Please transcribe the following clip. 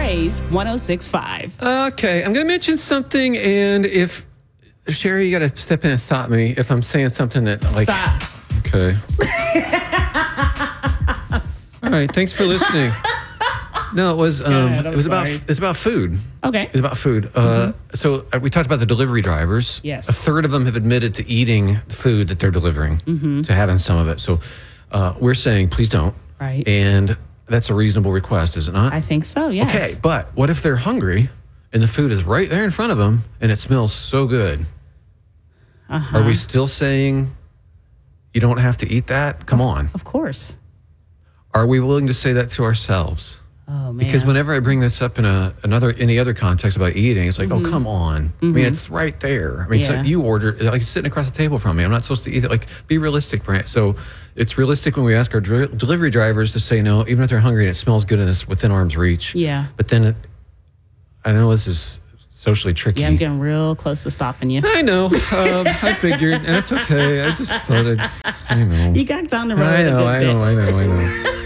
Praise 106.5. Okay, I'm going to mention something, and if Sherry, you got to step in and stop me if I'm saying something that like. Stop. Okay. All right. Thanks for listening. No, it was about food. Okay. It's about food. So we talked about the delivery drivers. Yes. A third of them have admitted to eating the food that they're delivering, to having some of it. So we're saying, please don't. Right. And that's a reasonable request, is it not? I think so, yes. Okay, but what if they're hungry and the food is right there in front of them and it smells so good? Are we still saying you don't have to eat that? Come on. Of course. Are we willing to say that to ourselves? Oh, man. Because whenever I bring this up in any other context about eating, it's like, oh, come on. I mean, it's right there. I mean, so you order, like sitting across the table from me. I'm not supposed to eat it. Like, be realistic, Brant. So it's realistic when we ask our delivery drivers to say no, even if they're hungry and it smells good and it's within arm's reach. Yeah. But then I know this is socially tricky. Yeah, I'm getting real close to stopping you. I know. I figured, and it's okay. I just thought I know. You got down the road I a good bit. know.